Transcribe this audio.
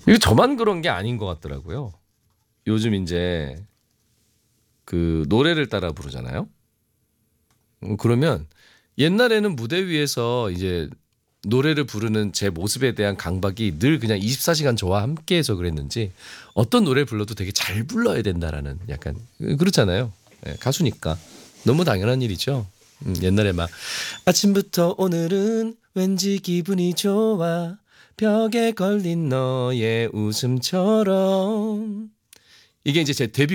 이거 저만 그런 게 아닌 것 같더라고요. 요즘 이제 그 노래를 따라 부르잖아요. 그러면 옛날에는 무대 위에서 이제 노래를 부르는 제 모습에 대한 강박이 늘 그냥 24시간 저와 함께해서 그랬는지 어떤 노래 불러도 되게 잘 불러야 된다라는 약간 그렇잖아요. 예, 가수니까 너무 당연한 일이죠. 옛날에 막 아침부터 오늘은 왠지 기분이 좋아 벽에 걸린 너의 웃음처럼 이게 이제 제 데뷔